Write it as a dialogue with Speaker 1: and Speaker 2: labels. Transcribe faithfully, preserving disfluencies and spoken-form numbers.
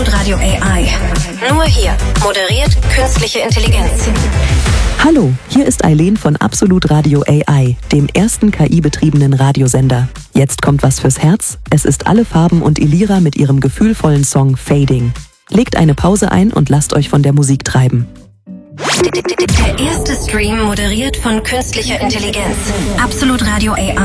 Speaker 1: Absolut Radio A I. Nur hier. Moderiert künstliche Intelligenz.
Speaker 2: Hallo, hier ist Eileen von Absolut Radio A I, dem ersten K I-betriebenen Radiosender. Jetzt kommt was fürs Herz. Es ist Alle Farben und Elira mit ihrem gefühlvollen Song Fading. Legt eine Pause ein und lasst euch von der Musik treiben.
Speaker 1: Der erste Stream moderiert von künstlicher Intelligenz. Absolut Radio A I.